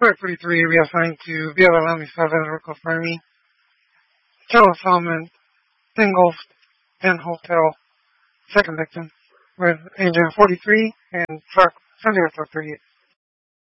Part 43 reassigned to BLM 7 Oracle Fermi, Cello Salmon, engulfed, and hotel, second victim, with agent 43 and truck 38.